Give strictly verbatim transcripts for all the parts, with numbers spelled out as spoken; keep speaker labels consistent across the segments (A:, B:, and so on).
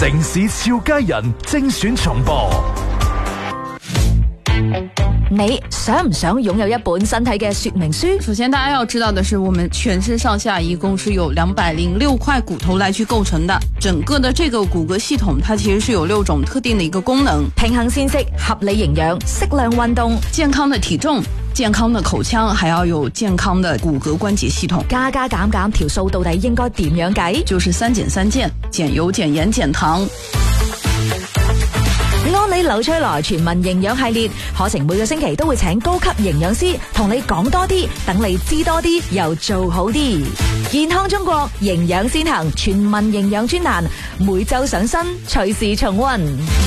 A: 城市俏佳人精選重播。
B: 你想唔想擁有一本身體嘅說明書？
C: 首先大家要知道的是，我們全身上下一共是有兩百零六塊骨頭來去構成的，整個的這個骨骼系統它其實是有六種特定的一個功能，
B: 平衡膳食、合理營養、適量運動、
C: 健康的體重、健康的口腔，還要有健康的骨骼關節系統。
B: 加加減減條數到底應該點樣計？
C: 就是三減三健，減油、減鹽、減糖。
B: 安利劉翠來全民營養系列課程每個星期都會請高級營養師同你講多啲，等你知多啲又做好啲。健康中國營養先行全民營養專欄每周上新，隨時重溫。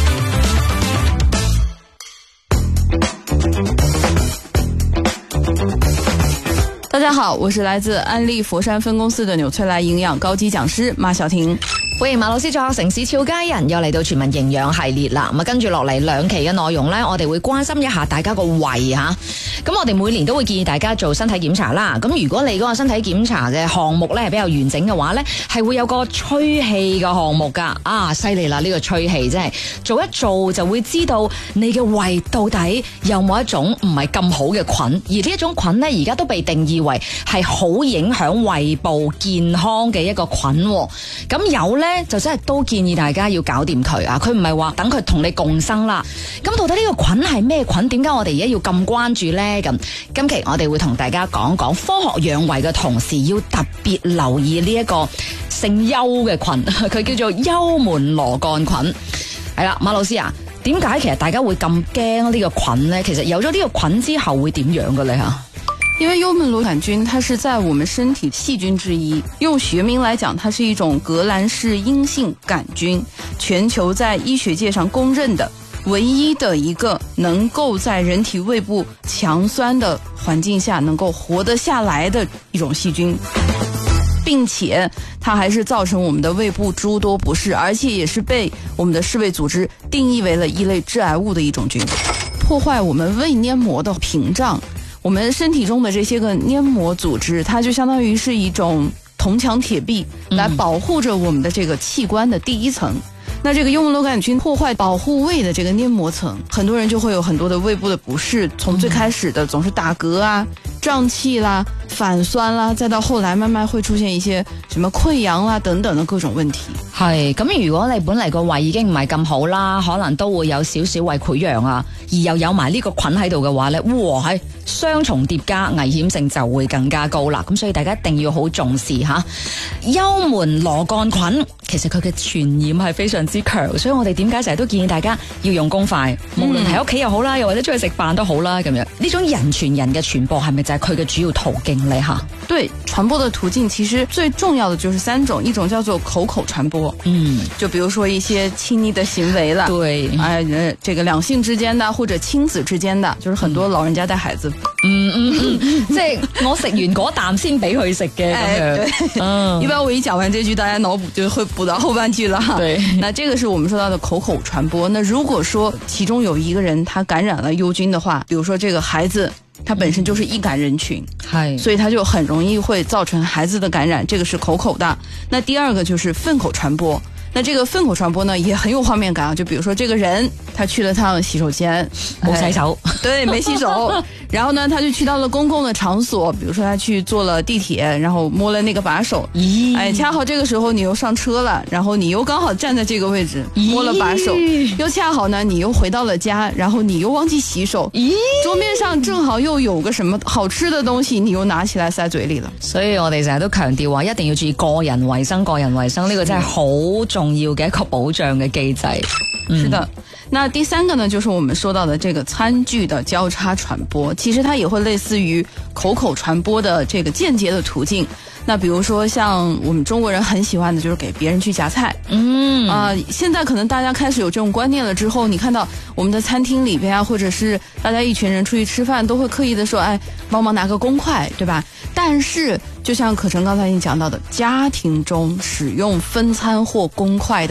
C: 大家好，我是來自安利佛山分公司的紐崔萊營養高級講師馬曉婷。
B: 歡迎馬老師做客城市俏佳人，又嚟到全民營養系列啦。咁啊，跟住落嚟兩期嘅內容呢，我哋會關心一下大家個胃吓。咁我哋每年都會建議大家做身體檢查啦。咁如果你嗰個身體檢查嘅項目呢係比較完整嘅話呢，係會有個吹氣嘅項目噶。啊，犀利啦！呢個吹氣真係做一做就會知道你嘅胃到底有冇一種唔係咁好嘅菌，而呢一種菌呢，而家都被定義為係好影響胃部健康嘅一個菌。咁有呢，就真係都建議大家要搞掂佢啊！佢唔係話等佢同你共生啦。咁到底呢個菌係咩菌？點解我哋而家要咁關注呢？咁今期我哋會同大家講講科學養胃嘅同時，要特別留意呢一個姓幽嘅菌，佢叫做幽門螺桿菌。係啦，馬老師啊，點解其實大家會咁驚呢個菌呢？其實有咗呢個菌之後會點樣嘅咧？吓？
C: 因為幽門螺桿菌它是在我們身體細菌之一，用學名來講，它是一種革蘭氏陰性桿菌，全球在醫學界上公認的唯一的一個能夠在人體胃部強酸的環境下能夠活得下來的一種細菌，並且它還是造成我們的胃部諸多不適，而且也是被我們的世衛組織定義為了一類致癌物的一種菌，破壞我們胃黏膜的屏障。我們身體中的這些個黏膜組織，它就相當於是一種銅牆鐵壁，來保護着我們的這個器官的第一層。嗯、那這個幽門螺桿菌破壞保護胃的這個黏膜層，很多人就會有很多的胃部的不適，從最開始的總是打嗝啊、脹氣啦、反酸啦，再到後來慢慢會出現一些什麼潰瘍啦等等的各種問題。
B: 係咁，如果你本嚟個胃已經唔係咁好啦，可能都會有少少胃潰瘍啊，而又有埋呢個菌喺度嘅話呢，哇係雙重疊加，危險性就會更加高啦。咁所以大家一定要好重視吓。幽門螺桿菌其實佢嘅傳染係非常之強，所以我哋點解成日都建議大家要用公筷，無論喺屋企又好啦，又或者出去食飯都好啦，咁樣呢種人傳人嘅傳播係咪就係佢嘅主要途徑呢？吓？
C: 對，傳播的途徑其實最重要的就是三種，一種叫做口口傳播，嗯，就比如說一些親昵的行為啦，
B: 對，
C: 哎，這個兩性之間的或者親子之間的，就是很多老人家帶孩子，
B: 嗯嗯嗯，即係我食完嗰啖先俾佢食嘅咁樣，
C: 哎，對，嗯，一般我一講完這句，大家腦補就會補到後半句了。對，那這個是我們說到的口口傳播。那如果說其中有一個人他感染了幽菌的話，比如說這個孩子，它本身就是易感人群，
B: 係，
C: 所以它就很容易會造成孩子的感染，這個是口口的。那第二個就是糞口傳播，那這個糞口傳播呢也很有畫面感啊，就比如說這個人他去了趟洗手間，
B: 冇洗手，
C: 哎，對，沒洗手，然後呢他就去到了公共的場所，比如說他去坐了地鐵，然後摸了那個把手，咦，哎，恰好這個時候你又上車了，然後你又剛好站在這個位置摸了把手，又恰好呢你又回到了家，然後你又忘記洗手，咦，桌面上正好又有個什麼好吃的東西，你又拿起來塞嘴裡了。所以
B: 我哋成日都強調話一定要注意個人衛生，個人衛生呢個真係好重要嘅一個保障嘅機制。
C: 嗯，是的。那第三個呢，就是我們說到的這個餐具的交叉傳播，其實它也會類似於口口傳播的這個間接的途徑。那比如說像我們中國人很喜歡的就是給別人去夾菜，嗯啊，呃，現在可能大家開始有這種觀念了之後，你看到我們的餐廳裡邊啊，或者是大家一群人出去吃飯，都會刻意的說，哎，幫忙拿個公筷，對吧？但是就像可成剛才已經講到的，家庭中使用分餐或公筷的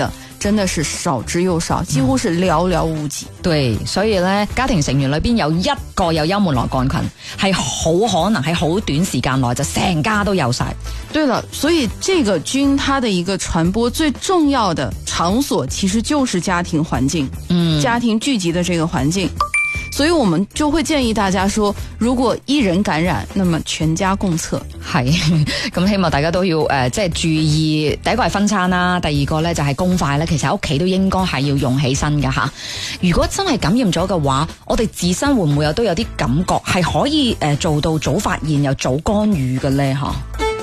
C: 真的是少之又少，幾乎是寥寥無幾。
B: 對，所以咧，家庭成員裏邊有一個有幽門螺桿菌，係好可能喺好短時間內就成家都有晒。
C: 對了，所以這個菌它的一個傳播最重要的場所其實就是家庭環境，嗯，家庭聚集的這個環境。所以我們就會建議大家說，如果一人感染，那麼全家共測。
B: 係，咁希望大家都要誒、呃，即係注意。第一個係分餐啦，第二個咧就係公筷咧，其實喺屋企都應該係要用起身㗎吓。如果真係感染咗嘅話，我哋自身會唔會有都有啲感覺係可以誒、呃、做到早發現又早干預嘅咧吓？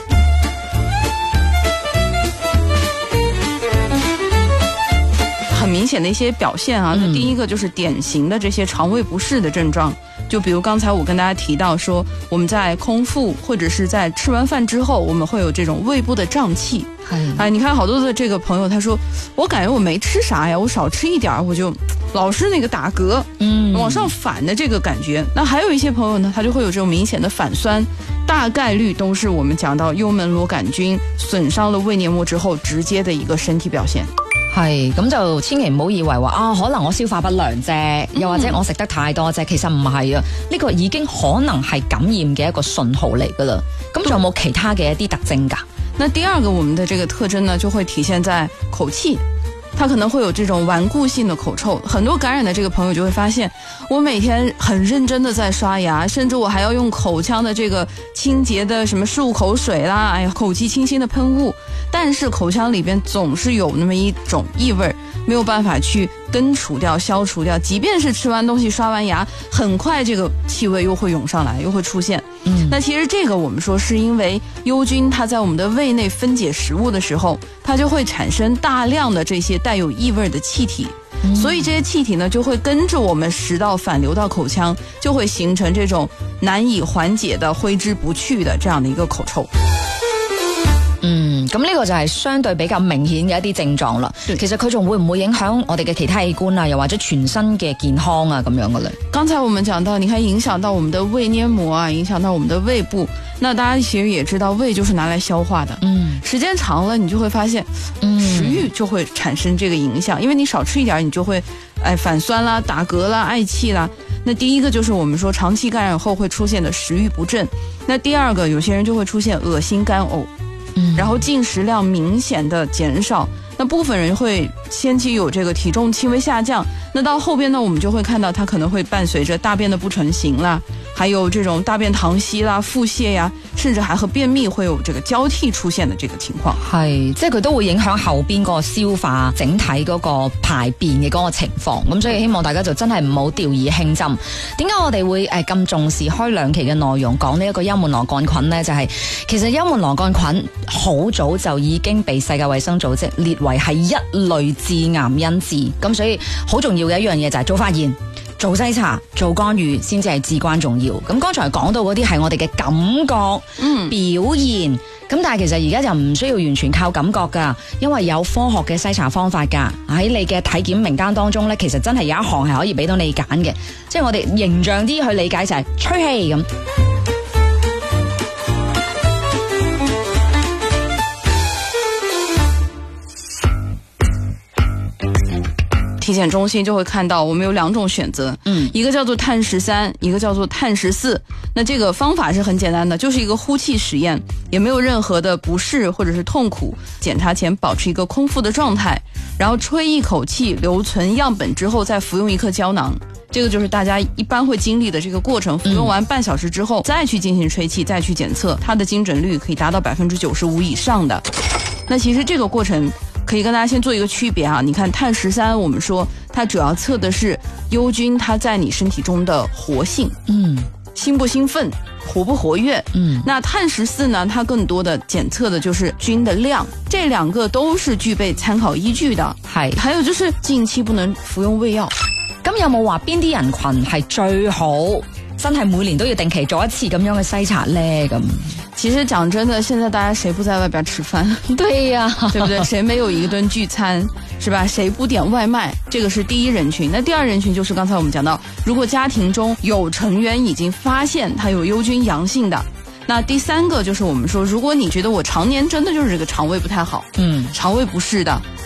C: 很明顯的一些表現啊，那第一個就是典型的這些腸胃不適的症狀，就比如剛才我跟大家提到說，我們在空腹或者是在吃完飯之後，我們會有這種胃部的脹氣。哎，你看好多的這個朋友，他說我感覺我沒吃啥呀，我少吃一點，我就老是那個打嗝，嗯，往上反的這個感覺。那還有一些朋友呢，他就會有這種明顯的反酸，大概率都是我們講到幽門螺桿菌損傷了胃黏膜之後直接的一個身體表現。
B: 係，咁就千祈唔好以為話啊，可能我消化不良啫，又或者我食得太多啫，其實唔係啊，呢個已經可能係感染嘅一個信號嚟噶啦。咁仲有冇其他嘅一啲特徵噶？
C: 那第二個我們的這個特徵呢，就會體現在口氣，它可能會有這種頑固性的口臭。很多感染的這個朋友就會發現，我每天很認真的在刷牙，甚至我還要用口腔的這個清潔的什麼漱口水啦，哎呀，口氣清新的噴霧，但是口腔裏邊總是有那麼一種異味，沒有辦法去根除掉、消除掉。即便是吃完東西、刷完牙，很快這個氣味又會湧上來，又會出現。嗯，那其實這個我們說是因為幽菌它在我們的胃內分解食物的時候，它就會產生大量的這些帶有異味的氣體。嗯，所以這些氣體呢就會跟着我們食道反流到口腔，就會形成這種難以緩解的揮之不去的這樣的一個口臭。
B: 嗯，咁呢個就係相對比較明顯嘅一啲症狀啦。其實佢仲會唔會影響我哋嘅其他器官啊，又或者全身嘅健康啊咁樣嘅咧？
C: 剛才我們講到，你看影響到我們的胃黏膜啊，影響到我們的胃部。那大家其實也知道，胃就是拿來消化的。嗯，時間長了，你就會發現，嗯，食慾就會產生這個影響，因為你少吃一點，你就會，哎，反酸啦、打嗝啦、嗳氣啦。那第一個就是我們說長期感染後會出現的食慾不振。那第二個，有些人就會出現惡心乾嘔。嗯，然後進食量明顯的減少，那部分人會先期有這個體重輕微下降，那到後邊呢，我們就會看到它可能會伴隨着大便的不成形啦，還有這種大便溏稀啦、腹瀉呀，甚至還和便秘會有這個交替出現的這個情況。係，
B: 即係佢都會影響後邊個消化、整體嗰個排便嘅嗰個情況。咁所以希望大家就真係唔好掉以輕心。點解我哋會誒咁重視開兩期嘅內容講呢一個幽門螺桿菌呢？就係、是、其實幽門螺桿菌好早就已經被世界衛生組織列為係一類致癌因子。咁所以好重要嘅一樣嘢就係早發現、做篩查、做干預先至係至關重要。咁剛才講到嗰啲係我哋嘅感覺、嗯、表現，咁但係其實而家就唔需要完全靠感覺噶，因為有科學嘅篩查方法噶。喺你嘅體檢名單當中呢，其實真係有一項係可以俾到你揀嘅，即係我哋形象啲去理解就係吹氣咁。
C: 體檢中心就會看到我們有兩種選擇，嗯，一個叫做碳十三，一個叫做碳十四。那這個方法是很簡單的，就是一個呼氣實驗，也沒有任何的不適或者是痛苦。檢查前保持一個空腹的狀態，然後吹一口氣，留存樣本之後再服用一顆膠囊。這個就是大家一般會經歷的這個過程。服用完半小時之後，再去進行吹氣，再去檢測，它的精準率可以達到百分之九十五以上的。那其實這個過程可以跟大家先做一個區別啊，你看碳十三，我們說它主要測的是幽菌它在你身體中的活性，嗯，興不興奮，活不活躍，嗯，那碳十四呢，它更多的檢測的就是菌的量，這兩個都是具備參考依據的。係，還有就是近期不能服用胃藥。
B: 咁有冇話邊啲人群係最好真係每年都要定期做一次咁樣嘅篩查呢？咁
C: 其實講真的，現在大家誰不在外邊吃飯？
B: 對呀、啊，
C: 對不對？誰沒有一頓聚餐，是吧？誰不點外賣？這個是第一人群。那第二人群就是剛才我們講到，如果家庭中有成員已經發現他有幽菌陽性的，那第三個就是我們說，如果你覺得我常年真的就是這個腸胃不太好，嗯，腸胃不適的。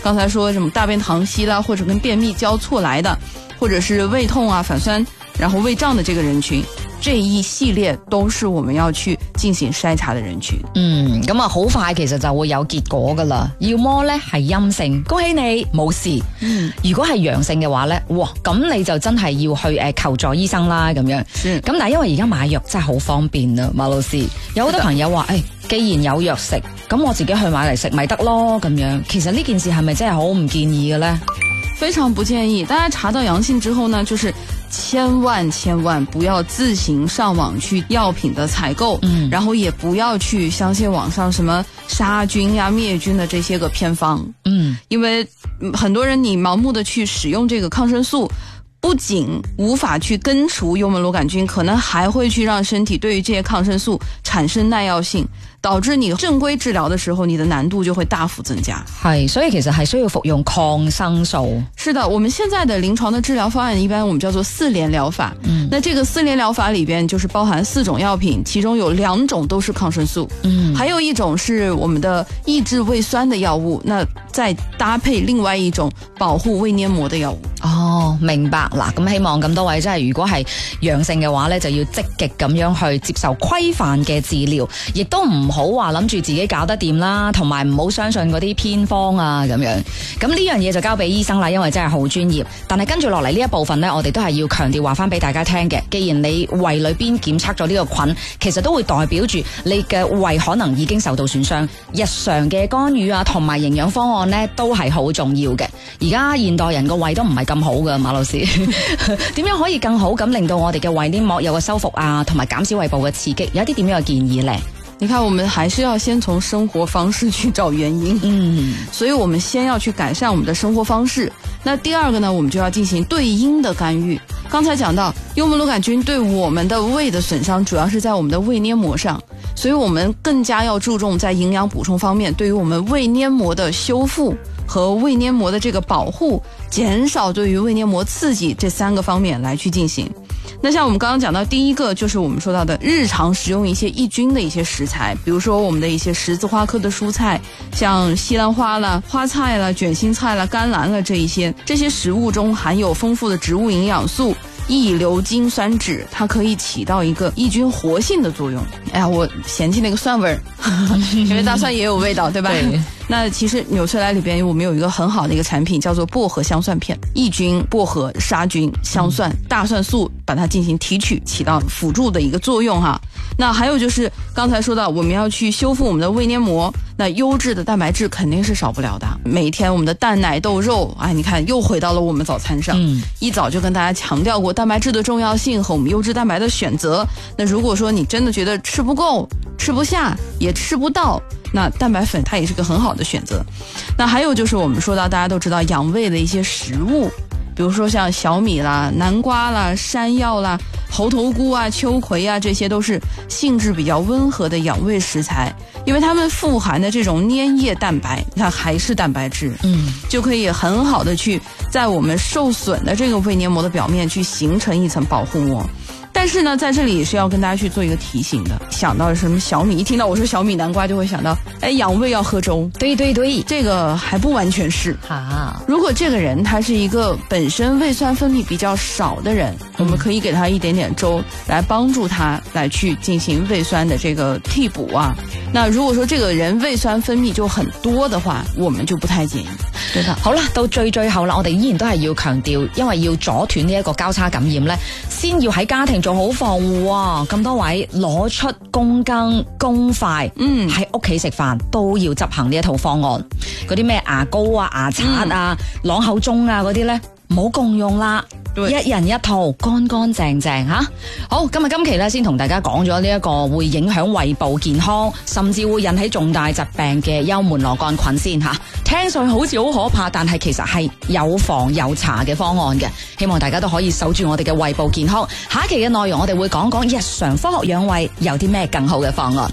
C: 刚才说什么大便溏稀啦，或者跟便秘交错来的，或者是胃痛啊、反酸，然後胃脹的這個人群，這一系列都是我們要去進行篩查的人群。
B: 嗯，咁啊好快其實就會有結果噶啦。要麼咧係陰性，恭喜你冇事。嗯，如果係陽性嘅話咧，哇，咁你就真係要去誒求助醫生啦咁樣。
C: 是。
B: 咁但係因為而家買藥真係好方便啦，馬老師有好多朋友話，誒，既然有藥食，咁我自己去買嚟食咪得咯咁樣。其實呢件事係咪真係好唔建議嘅咧？
C: 非常不建議。大家查到陽性之後呢，就是千萬千萬不要自行上網去藥品的採購，嗯，然後也不要去相信網上什麼殺菌呀、滅菌的這些個偏方，嗯，因為很多人你盲目的去使用這個抗生素，不僅無法去根除幽門螺桿菌，可能還會去讓身體對於這些抗生素產生耐藥性，導致你正規治療的時候，你的難度就會大幅增加。
B: 係，所以其實係需要服用抗生素。
C: 是的，我們現在的臨床的治療方案一般我們叫做四聯療法。嗯，那這個四聯療法裏邊就是包含四種藥品，其中有兩種都是抗生素，嗯，還有一種是我們的抑制胃酸的藥物，那再搭配另外一種保護胃黏膜的藥物。
B: 哦，明白嗱，咁希望咁多位真係如果係陽性嘅話呢，就要積極咁樣去接受規範嘅治療，亦都唔好話諗住自己搞得掂啦，同埋唔好相信嗰啲偏方啊咁樣。咁呢樣嘢就交俾醫生啦，因為真係好專業。但係跟住落嚟呢一部分呢，我哋都係要強調話翻俾大家聽嘅。既然你胃裏邊檢測咗呢個菌，其實都會代表住你嘅胃可能已經受到損傷。日常嘅干預啊，同埋營養方案呢，都係好重要嘅。而家現代人個胃都唔係咁好噶，馬老師，點樣可以更好咁令到我哋嘅胃黏膜有個修復啊，同埋減少胃部嘅刺激？有一啲點樣嘅建議呢？
C: 你看，我們還是要先從生活方式去找原因。嗯，所以我們先要去改善我們的生活方式。那第二個呢，我們就要進行對應的干預。剛才講到幽門螺桿菌對我們的胃的損傷，主要是在我們的胃黏膜上，所以我們更加要注重在營養補充方面，對於我們胃黏膜的修復和胃黏膜的這個保護，減少對於胃黏膜刺激這三個方面來去進行。那像我們剛剛講到第一個，就是我們說到的日常食用一些抑菌的一些食材，比如說我們的一些十字花科的蔬菜，像西蘭花啦、花菜啦、卷心菜啦、甘藍啦，這一些這些食物中含有豐富的植物營養素、異硫金酸酯，它可以起到一個抑菌活性的作用。哎呀，我嫌棄那個蒜味兒，因為大蒜也有味道，對吧？對。那其實紐崔萊裏邊我們有一個很好的一個產品，叫做薄荷香蒜片，抑菌、薄荷、殺菌、香蒜、大蒜素，把它進行提取，起到輔助的一個作用哈。那還有就是剛才說到我們要去修復我們的胃黏膜，那優質的蛋白質肯定是少不了的。每天我們的蛋奶豆肉，哎，你看又回到了我們早餐上，嗯，一早就跟大家強調過蛋白質的重要性和我們優質蛋白的選擇。那如果說你真的覺得吃不夠、吃不下、也吃不到，那蛋白粉它也是個很好的選擇。那還有就是我們說到大家都知道養胃的一些食物，比如說像小米啦、南瓜啦、山藥啦、猴頭菇啊、秋葵啊，這些都是性質比較溫和的養胃食材，因為它們富含的這種粘液蛋白，它還是蛋白質，嗯，就可以很好的去在我們受損的這個胃黏膜的表面去形成一層保護膜。但是呢，在這裡也是要跟大家去做一個提醒的。想到什麼小米，一聽到我說小米南瓜，就會想到，哎，養胃要喝粥。對對對，這個還不完全是。啊，如果這個人他是一個本身胃酸分泌比較少的人，嗯，我們可以給他一點點粥，來幫助他來去進行胃酸的這個替補啊。那如果說這個人胃酸分泌就很多的話，我們就不太建議。對的。好啦，到最最後啦，我哋依然都係要強調，因為要阻斷呢一個交叉感染呢，先要喺家庭做好防護啊！咁多位攞出公羹公筷，嗯，喺屋企食飯都要執行呢一套方案。嗰啲咩牙膏啊、牙刷啊、朗口盅啊嗰啲呢，唔好共用啦。一人一套，乾乾淨淨吓。好，今日今期咧先同大家講咗呢一個會影響胃部健康，甚至會引起重大疾病嘅幽門螺桿菌先吓。聽上去好似好可怕，但係其實係有防有查嘅方案嘅。希望大家都可以守住我哋嘅胃部健康。下一期嘅內容我哋會講講日常科學養胃有啲咩更好嘅方案。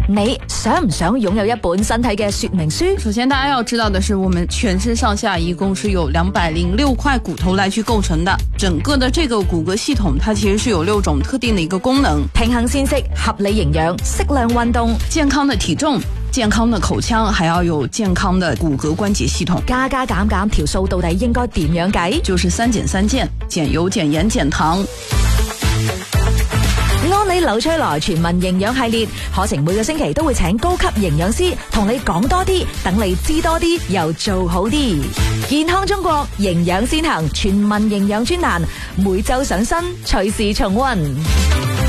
B: 你想唔想擁有一本身體嘅說明書？
C: 首先大家要知道的是，我們全身上下一共是有兩百零六塊骨頭來去構成的，整個的這個骨骼系統它其實是有六種特定的一個功能，
B: 平衡膳食、合理營養、適量運動、
C: 健康的體重、健康的口腔，還要有健康的骨骼關節系統。
B: 加加減減條數到底應該點樣計？
C: 就是三減三健，減油、減鹽、減糖。
B: 安利紐崔萊全民營養系列課程每個星期都會請高級營養師同你講多啲，等你知多啲又做好啲。健康中國營養先行全民營養專欄每周上新，隨時重溫。